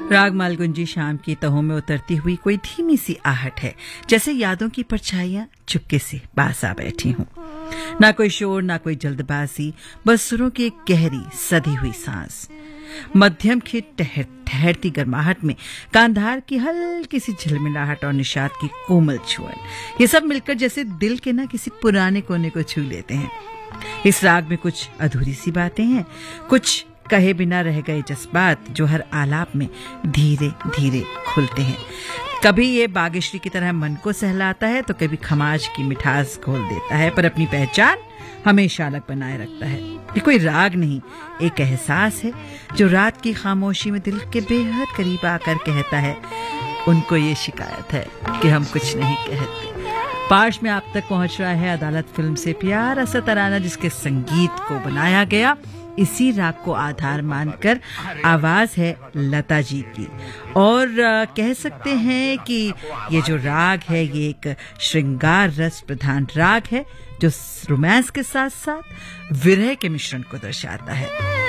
राग मालगुंजी शाम की तहों में उतरती हुई कोई धीमी सी आहट है, जैसे यादों की परछाइयां चुपके से पास आ बैठी हूं। ना कोई शोर, ना कोई जल्दबाजी, बस सुरों की एक गहरी सधी हुई सांस। मध्यम की ठहरती गर्माहट में कांधार की हल्की सी झिलमिलाहट और निषाद की कोमल छुअन, ये सब मिलकर जैसे दिल के ना किसी पुराने कोने को छू लेते हैं। इस राग में कुछ अधूरी सी बातें हैं, कुछ कहे बिना रह गए जज्बात जो हर आलाप में धीरे धीरे खुलते हैं। कभी ये बागेश्वरी की तरह मन को सहलाता है, तो कभी खमाज की मिठास घोल देता है, पर अपनी पहचान हमेशा अलग बनाए रखता है। ये कोई राग नहीं, एक एहसास है जो रात की खामोशी में दिल के बेहद करीब आकर कहता है, उनको ये शिकायत है कि हम कुछ नहीं कहते। पार्श में आप तक पहुंच रहा है अदालत फिल्म से प्यारा सा तराना, जिसके संगीत को बनाया गया इसी राग को आधार मानकर। आवाज है लता जी की, और कह सकते हैं कि ये जो राग है ये एक श्रृंगार रस प्रधान राग है, जो रोमांस के साथ साथ विरह के मिश्रण को दर्शाता है।